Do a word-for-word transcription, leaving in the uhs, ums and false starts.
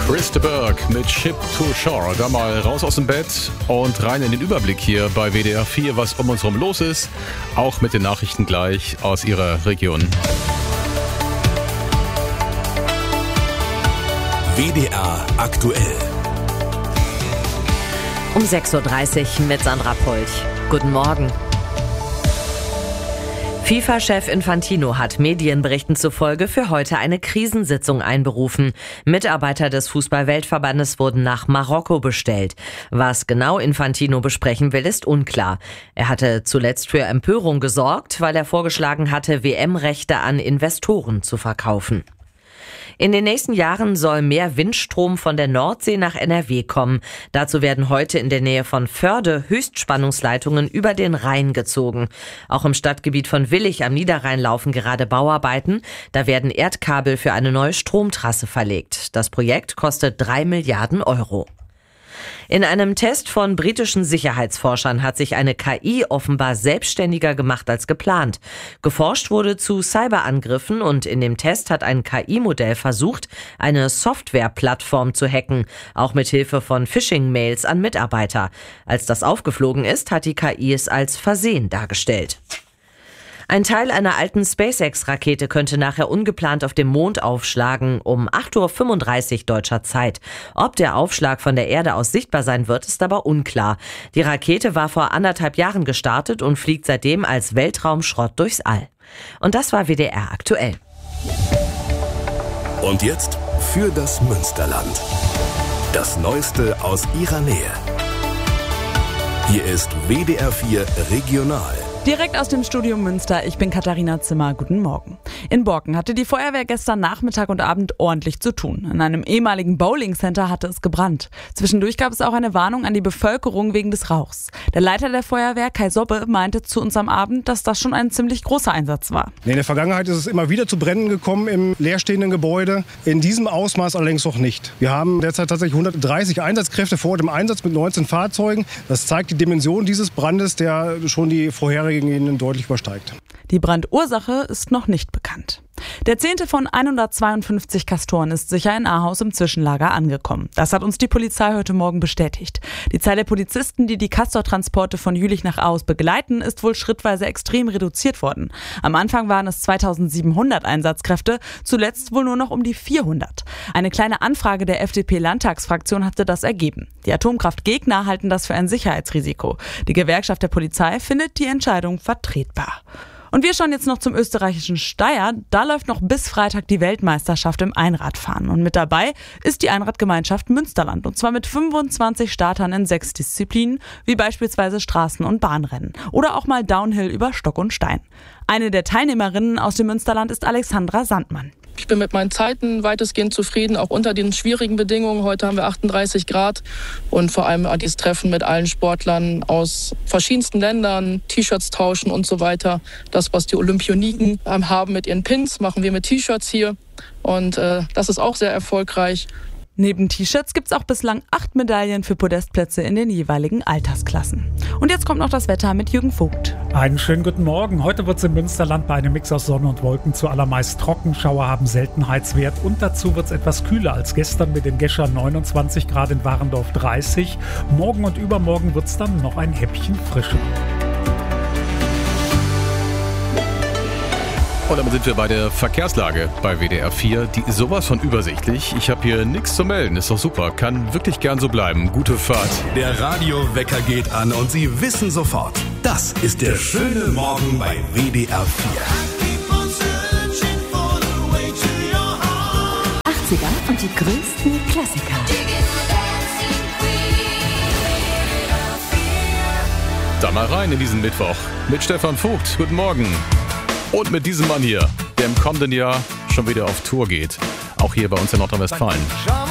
Chris de Burgh mit Ship to Shore. Da mal raus aus dem Bett und rein in den Überblick hier bei W D R vier, was um uns herum los ist. Auch mit den Nachrichten gleich aus Ihrer Region. W D R aktuell. Um sechs Uhr dreißig mit Sandra Pulch. Guten Morgen. FIFA-Chef Infantino hat Medienberichten zufolge für heute eine Krisensitzung einberufen. Mitarbeiter des Fußball-Weltverbandes wurden nach Marokko bestellt. Was genau Infantino besprechen will, ist unklar. Er hatte zuletzt für Empörung gesorgt, weil er vorgeschlagen hatte, W M-Rechte an Investoren zu verkaufen. In den nächsten Jahren soll mehr Windstrom von der Nordsee nach N R W kommen. Dazu werden heute in der Nähe von Förde Höchstspannungsleitungen über den Rhein gezogen. Auch im Stadtgebiet von Willich am Niederrhein laufen gerade Bauarbeiten. Da werden Erdkabel für eine neue Stromtrasse verlegt. Das Projekt kostet drei Milliarden Euro. In einem Test von britischen Sicherheitsforschern hat sich eine K I offenbar selbstständiger gemacht als geplant. Geforscht wurde zu Cyberangriffen und in dem Test hat ein K I-Modell versucht, eine Softwareplattform zu hacken, auch mit Hilfe von Phishing-Mails an Mitarbeiter. Als das aufgeflogen ist, hat die K I es als Versehen dargestellt. Ein Teil einer alten SpaceX-Rakete könnte nachher ungeplant auf dem Mond aufschlagen, um acht Uhr fünfunddreißig deutscher Zeit. Ob der Aufschlag von der Erde aus sichtbar sein wird, ist aber unklar. Die Rakete war vor anderthalb Jahren gestartet und fliegt seitdem als Weltraumschrott durchs All. Und das war W D R aktuell. Und jetzt für das Münsterland. Das Neueste aus ihrer Nähe. Hier ist W D R vier Regional. Direkt aus dem Studio Münster, ich bin Katharina Zimmer, guten Morgen. In Borken hatte die Feuerwehr gestern Nachmittag und Abend ordentlich zu tun. In einem ehemaligen Bowlingcenter hatte es gebrannt. Zwischendurch gab es auch eine Warnung an die Bevölkerung wegen des Rauchs. Der Leiter der Feuerwehr, Kai Sobbe, meinte zu uns am Abend, dass das schon ein ziemlich großer Einsatz war. In der Vergangenheit ist es immer wieder zu Bränden gekommen im leerstehenden Gebäude. In diesem Ausmaß allerdings noch nicht. Wir haben derzeit tatsächlich hundertdreißig Einsatzkräfte vor Ort im Einsatz mit neunzehn Fahrzeugen. Das zeigt die Dimension dieses Brandes, der schon die vorherige deutlich übersteigt. Die Brandursache ist noch nicht bekannt. Der zehnte von hundertzweiundfünfzig Castoren ist sicher in Ahaus im Zwischenlager angekommen. Das hat uns die Polizei heute Morgen bestätigt. Die Zahl der Polizisten, die die Castor-Transporte von Jülich nach Ahaus begleiten, ist wohl schrittweise extrem reduziert worden. Am Anfang waren es zweitausendsiebenhundert Einsatzkräfte, zuletzt wohl nur noch um die vierhundert. Eine kleine Anfrage der F D P-Landtagsfraktion hatte das ergeben. Die Atomkraftgegner halten das für ein Sicherheitsrisiko. Die Gewerkschaft der Polizei findet die Entscheidung vertretbar. Und wir schauen jetzt noch zum österreichischen Steyr. Da läuft noch bis Freitag die Weltmeisterschaft im Einradfahren. Und mit dabei ist die Einradgemeinschaft Münsterland. Und zwar mit fünfundzwanzig Startern in sechs Disziplinen, wie beispielsweise Straßen- und Bahnrennen. Oder auch mal Downhill über Stock und Stein. Eine der Teilnehmerinnen aus dem Münsterland ist Alexandra Sandmann. Ich bin mit meinen Zeiten weitestgehend zufrieden, auch unter den schwierigen Bedingungen. Heute haben wir achtunddreißig Grad und vor allem dieses Treffen mit allen Sportlern aus verschiedensten Ländern, T-Shirts tauschen und so weiter. Das, was die Olympioniken haben mit ihren Pins, machen wir mit T-Shirts hier und äh, das ist auch sehr erfolgreich. Neben T-Shirts gibt's auch bislang acht Medaillen für Podestplätze in den jeweiligen Altersklassen. Und jetzt kommt noch das Wetter mit Jürgen Vogt. Einen schönen guten Morgen. Heute wird es im Münsterland bei einem Mix aus Sonne und Wolken zuallermeist trocken. Schauer haben Seltenheitswert und dazu wird es etwas kühler als gestern mit in Gescher neunundzwanzig Grad, in Warendorf dreißig. Morgen und übermorgen wird es dann noch ein Häppchen frischer. Und damit sind wir bei der Verkehrslage bei W D R vier. Die ist sowas von übersichtlich. Ich habe hier nichts zu melden. Ist doch super. Kann wirklich gern so bleiben. Gute Fahrt. Der Radiowecker geht an und Sie wissen sofort, das ist der schöne Morgen bei W D R vier. achtziger und die größten Klassiker. Da mal rein in diesen Mittwoch mit Stefan Vogt. Guten Morgen. Und mit diesem Mann hier, der im kommenden Jahr schon wieder auf Tour geht. Auch hier bei uns in Nordrhein-Westfalen.